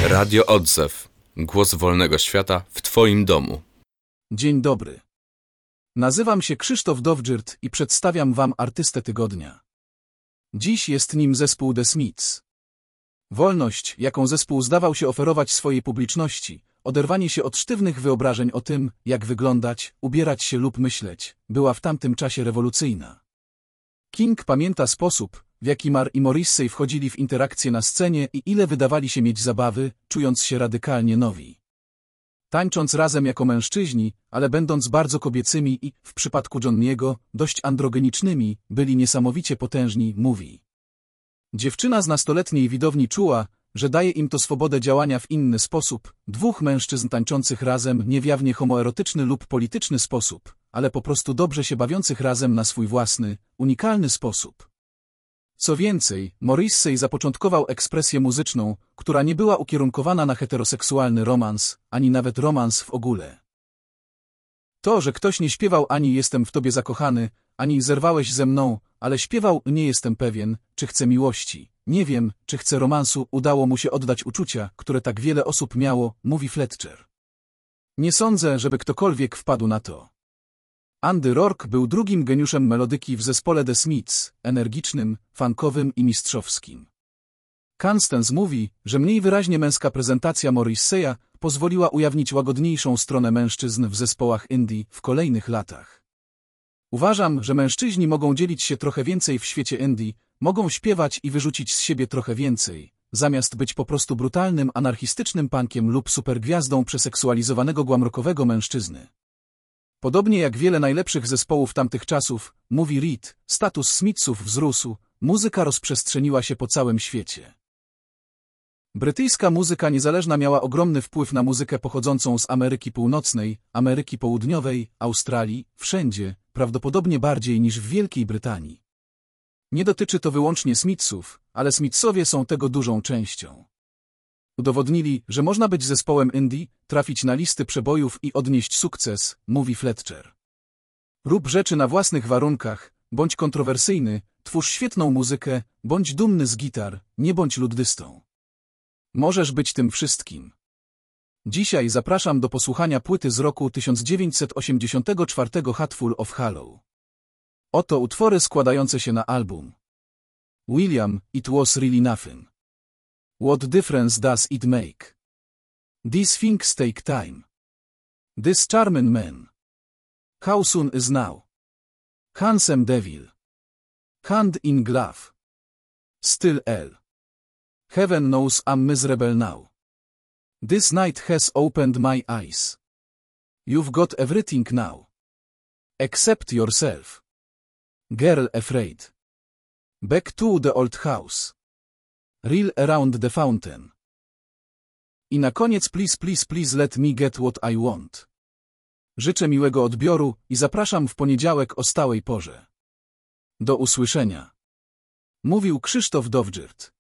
Radio Odzew. Głos wolnego świata w Twoim domu. Dzień dobry. Nazywam się Krzysztof Dowdżyrt i przedstawiam Wam artystę tygodnia. Dziś jest nim zespół The Smiths. Wolność, jaką zespół zdawał się oferować swojej publiczności, oderwanie się od sztywnych wyobrażeń o tym, jak wyglądać, ubierać się lub myśleć, była w tamtym czasie rewolucyjna. King pamięta sposób, w jaki Marr i Morrissey wchodzili w interakcję na scenie i ile wydawali się mieć zabawy, czując się radykalnie nowi. Tańcząc razem jako mężczyźni, ale będąc bardzo kobiecymi i, w przypadku Johnny'ego, dość androgenicznymi, byli niesamowicie potężni, mówi. Dziewczyna z nastoletniej widowni czuła, że daje im to swobodę działania w inny sposób, dwóch mężczyzn tańczących razem nie w jawnie homoerotyczny lub polityczny sposób, ale po prostu dobrze się bawiących razem na swój własny, unikalny sposób. Co więcej, Morrissey zapoczątkował ekspresję muzyczną, która nie była ukierunkowana na heteroseksualny romans, ani nawet romans w ogóle. To, że ktoś nie śpiewał ani jestem w tobie zakochany, ani zerwałeś ze mną, ale śpiewał nie jestem pewien, czy chcę miłości, nie wiem, czy chcę romansu, udało mu się oddać uczucia, które tak wiele osób miało, mówi Fletcher. Nie sądzę, żeby ktokolwiek wpadł na to. Andy Rourke był drugim geniuszem melodyki w zespole The Smiths, energicznym, funkowym i mistrzowskim. Constance mówi, że mniej wyraźnie męska prezentacja Morrisseya pozwoliła ujawnić łagodniejszą stronę mężczyzn w zespołach indie w kolejnych latach. Uważam, że mężczyźni mogą dzielić się trochę więcej w świecie indie, mogą śpiewać i wyrzucić z siebie trochę więcej, zamiast być po prostu brutalnym, anarchistycznym punkiem lub supergwiazdą przeseksualizowanego glamrockowego mężczyzny. Podobnie jak wiele najlepszych zespołów tamtych czasów, mówi Reed, status Smithsów wzrósł, muzyka rozprzestrzeniła się po całym świecie. Brytyjska muzyka niezależna miała ogromny wpływ na muzykę pochodzącą z Ameryki Północnej, Ameryki Południowej, Australii, wszędzie, prawdopodobnie bardziej niż w Wielkiej Brytanii. Nie dotyczy to wyłącznie Smithsów, ale Smithsowie są tego dużą częścią. Udowodnili, że można być zespołem indie, trafić na listy przebojów i odnieść sukces, mówi Fletcher. Rób rzeczy na własnych warunkach, bądź kontrowersyjny, twórz świetną muzykę, bądź dumny z gitar, nie bądź luddystą. Możesz być tym wszystkim. Dzisiaj zapraszam do posłuchania płyty z roku 1984 Hatful of Hollow. Oto utwory składające się na album. William, It Was Really Nothing. What difference does it make? These things take time. This charming man. How soon is now? Handsome devil. Hand in glove. Still L. Heaven knows I'm miserable now. This night has opened my eyes. You've got everything now. Except yourself. Girl afraid. Back to the old house. Reel around the fountain. I na koniec please please please let me get what I want. Życzę miłego odbioru i zapraszam w poniedziałek o stałej porze. Do usłyszenia. Mówił Krzysztof Dowdżyrt.